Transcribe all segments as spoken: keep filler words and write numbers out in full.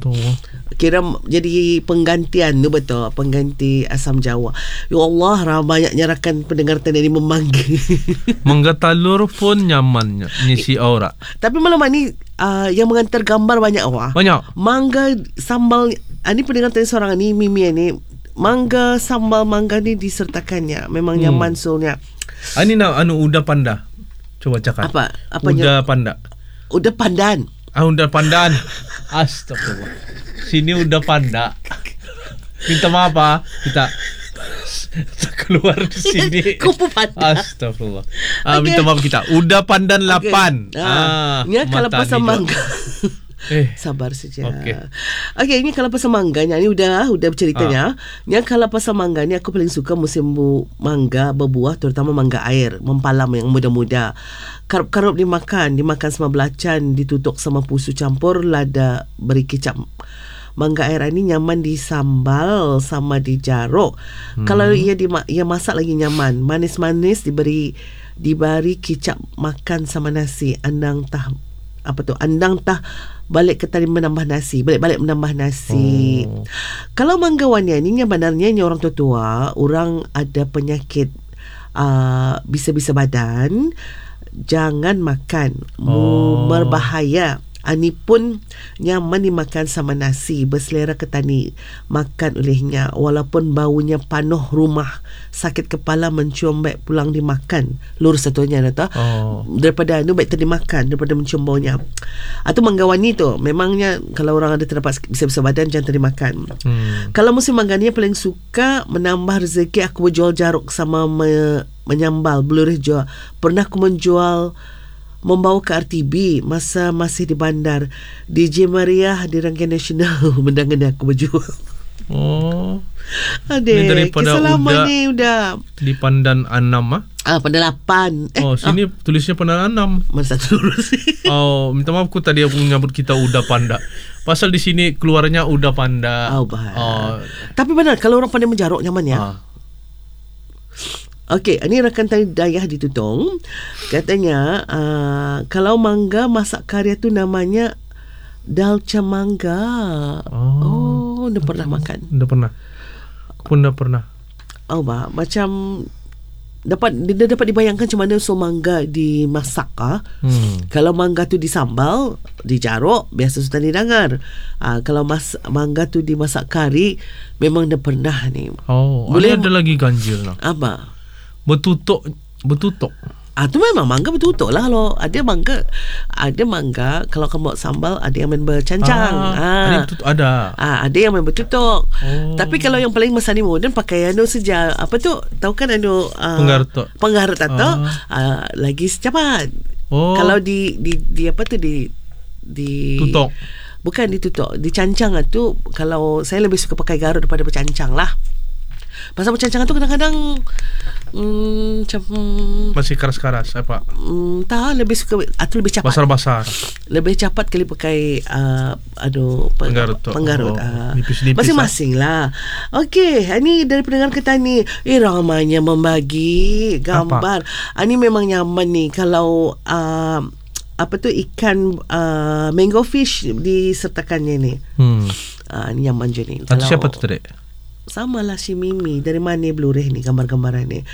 Betul. Kira jadi penggantian tu, betul, pengganti asam jawa. Ya Allah, ramai banyaknya rakan pendengar tadi memangga. Mangga talur pun nyamannya ngisi aura. Tapi malam ni uh, yang mengantar gambar banyak awak. Banyak. Mangga sambal, ini pendengar tadi seorang ni Mimi ni, mangga sambal mangga ni disertakannya. Memang hmm. nyaman soalnya. Ini nak anu udah panda. Coba cakap. Apa? Apanya? Udah panda. Udah pandan. Ah, udah pandan. Astagfirullah. Sini udah panda. Minta maaf ah. Kita keluar di sini. Kupu panda. Astagfirullah. Ah, okay. Minta maaf kita. Udah pandan lapan. Okay. Ah, ya kalau pasal mangga. Eh, sabar saja. Okey. Okey, ini kalau pasal mangganya ni udah udah berceritanya. Ah. Yang kalau pasal mangga ni aku paling suka musim bu, mangga berbuah, terutama mangga air, mempalam yang muda-muda. Karup-karup dimakan, dimakan sama belacan, ditutuk sama pusu campur lada beri kecap. Mangga air ni nyaman di sambal sama di jaruk. Hmm. Kalau ia di ia masak lagi nyaman, manis-manis diberi diberi kecap makan sama nasi. Andang tah apa tu? Andang tah balik ke tadi menambah nasi, balik-balik menambah nasi. Oh. Kalau mangga wanya ni sebenarnya ni orang tua-tua, orang ada penyakit uh, bisa-bisa badan, jangan makan. Oh. Berbahaya. Ani pun nyaman dimakan sama nasi, berselera ketani makan olehnya, walaupun baunya panuh rumah, sakit kepala mencium baik pulang dimakan. Lur satunya nata. Oh. Daripada anu baik tadi makan daripada mencium baunya. Atau manggawani tu memangnya kalau orang ada terdapat bisa-bisa badan jangan tadi makan. Hmm. Kalau musim mangga ni paling suka menambah rezeki, aku berjual jaruk sama me, menyambal belurih jual. Pernah aku menjual membawa ke R T B masa masih di bandar. D J Maria di Rangkaian Nasional mendangan aku berjual. Oh. Adik, daripada kisah lama udah ni udah di Pandan enam ah. Ah, Pandan lapan. Eh, oh, sini ah. tulisnya Pandan enam. Mana satu lurus. Oh, minta maaf aku tadi aku menyambut kita udah panda. Pasal di sini keluarnya udah panda. Oh, bahaya. Oh. Tapi benar kalau orang pandai menjaruk nyaman ya. Ah. Okey, ini rakan tadi Dayah di Tutong. Katanya, uh, kalau mangga masak karya tu namanya dalca mangga. Oh, oh dah pernah makan? Dah pernah. Aku pun dah pernah. Oh, bah, macam dapat dia dapat dibayangkan macam mana so mangga dimasak ah. Hmm. Kalau mangga tu disambal, dijaruk, biasa sudah didengar. Ah, kalau mas mangga tu dimasak kari, memang dah pernah ni. Oh, boleh ada lagi ganjil lah. Apa? Bertutuk, bertutuk. Ah, tu memang mangga bertutuk lah. Kalau ada mangga, ada mangga kalau kamu buat sambal, ada yang main bercancang. Ah, ah. Ada bertutuk, ada. Ah, ada yang main bertutuk. Oh. Tapi kalau yang paling masani moden pakai anu saja. Apa tu? Tahu kan anu uh, penggarut. Penggarut atau ah. uh, lagi secepat. Oh. Kalau di di di apa tu di di tutuk. Bukan ditutuk, dicancang tu. Kalau saya lebih suka pakai garut daripada bercancang lah. Pasal bercancangan tu kadang-kadang hmm, macam masih keras-keras apa? Hmm, tak, lebih suka atau lebih cepat. Basar-basar. Lebih cepat kali pakai uh, aduh penggarut. Penggarut. Oh, uh, nipis-nipis masing-masing lah. Okey, ini dari pendengar kita ni, eh ramainya membagi gambar. Ini memang nyaman ni kalau uh, apa tu ikan uh, mango fish disertakannya ni. Hmm. Uh, ni nyaman je ni. Kalau siapa tu tadi? Sama lah si Mimi. Dari mana belurih ni gambar-gambaran ni?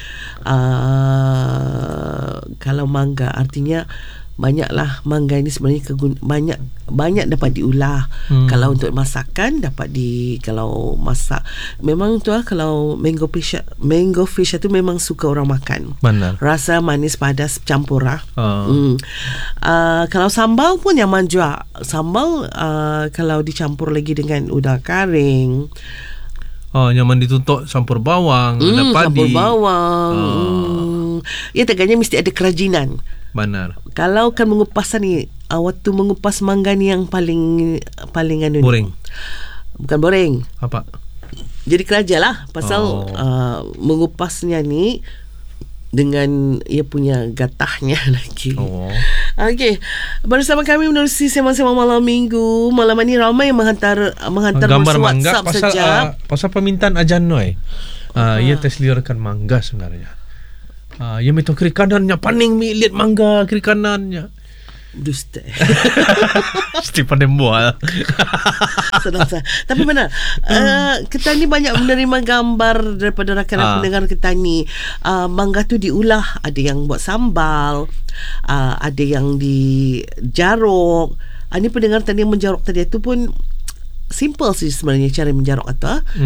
Uh, kalau mangga artinya banyaklah mangga ini sebenarnya kegun- banyak banyak dapat diolah. Hmm. Kalau untuk masakan dapat di kalau masak memang tu lah kalau mango fish mango fish itu memang suka orang makan. Benar. Rasa manis padas campur lah. Oh. Hmm. Uh, kalau sambal pun nyaman juga. Sambal uh, kalau dicampur lagi dengan udang kering. Oh, nyaman ditutuk campur bawang, hmm, ada padi. Campur bawang. Oh. Hmm. Ya, tegaknya mesti ada kerajinan. Benar. Kalau kan mengupas ni, uh, waktu mengupas mangga ni yang paling paling anu. Boring. Bukan boring. Apa? Jadi keraja lah pasal oh. uh, mengupasnya ni dengan ia punya gatahnya lagi. Oh. Okey, bersama kami menerusi sembang-sembang malam minggu. Malam ini ramai yang menghantar menghantar gambar mangga pasal saja. Uh, pasal permintaan Ajan Noi. Uh, uh. Ia terselirakan mangga sebenarnya. Uh, ia minta kiri kanannya paning mi lihat mangga kiri kanannya. Dusta. Stephen Dembual. Senang sah. Tapi benar, uh, kita ni banyak menerima gambar daripada rakan-rakan Ah. pendengar kita ni. Uh, mangga tu diolah, ada yang buat sambal, uh, ada yang dijaruk. Uh, ni pendengar tadi yang menjaruk tadi tu pun simple sih sebenarnya cara menjaruk atau